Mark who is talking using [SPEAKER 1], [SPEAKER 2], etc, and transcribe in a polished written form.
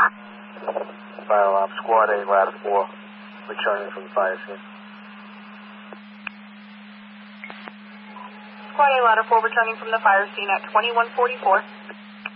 [SPEAKER 1] Fire alarm, Squad 8, Ladder 4, returning from the fire scene.
[SPEAKER 2] Squad 8, Ladder 4, returning from the fire scene at 2144.